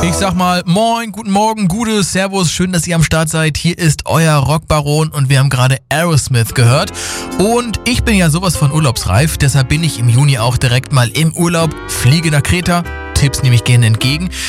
Ich sag mal moin, guten Morgen, gute Servus, schön, dass ihr am Start seid. Hier ist euer Rockbaron und wir haben gerade Aerosmith gehört. Und ich bin ja sowas von urlaubsreif, deshalb bin ich im Juni auch direkt mal im Urlaub, fliege nach Kreta. Tipps nehme ich gerne entgegen.